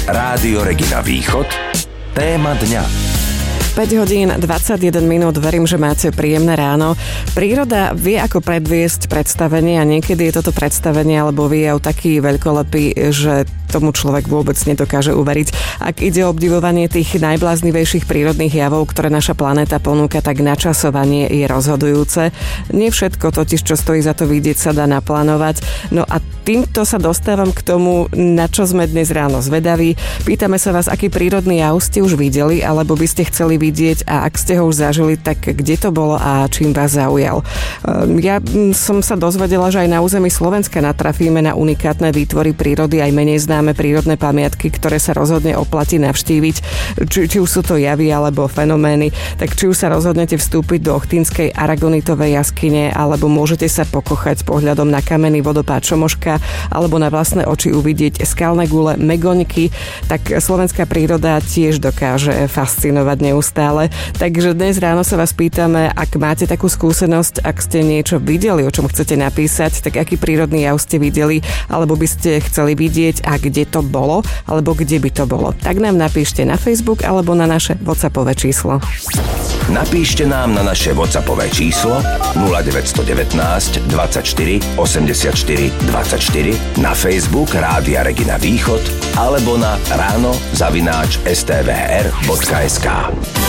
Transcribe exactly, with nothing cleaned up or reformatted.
Rádio Regina Východ. Téma dňa. päť hodín dvadsaťjeden minút, verím, že máte príjemné ráno. Príroda vie, ako predviesť predstavenie a niekedy je toto predstavenie alebo výjav taký veľkolepý, že tomu človek vôbec nedokáže uveriť. Ak ide o obdivovanie tých najbláznivejších prírodných javov, ktoré naša planéta ponúka, tak načasovanie je rozhodujúce. Nie všetko totiž, čo stojí za to vidieť, sa dá naplánovať. No a týmto sa dostávam k tomu, na čo sme dnes ráno zvedaví. Pýtame sa vás, aký prírodný jav ste už videli, alebo by ste chceli vidieť a ak ste ho už zažili, tak kde to bolo a čím vás zaujal. Ja som sa dozvedela, že aj na území Slovenska natrafíme na unikátne výtvory prírody, aj menej známe prírodné pamiatky, ktoré sa rozhodne oplatí navštíviť. Či, či už sú to javy alebo fenomény, tak či už sa rozhodnete vstúpiť do Ochtínskej aragonitovej jaskyne, alebo môžete sa pokochať s pohľadom na kamenný vodopád Čomoška, alebo na vlastné oči uvidieť skalné gule Megoňky, tak slovenská príroda tiež dokáže fascinovať neustále. Takže dnes ráno sa vás pýtame, ak máte takú skúsenosť, ak ste niečo videli, o čom chcete napísať, tak aký prírodný jav ste videli, alebo by ste chceli vidieť a kde to bolo, alebo kde by to bolo. Tak nám napíšte na Facebook alebo na naše WhatsAppové číslo. Napíšte nám na naše WhatsAppové číslo nula deväť jedna deväť dvadsaťštyri osemdesiatštyri dvadsaťštyri, na Facebook Rádia Regina Východ alebo na ráno zavináč es té vé er bodka es ká.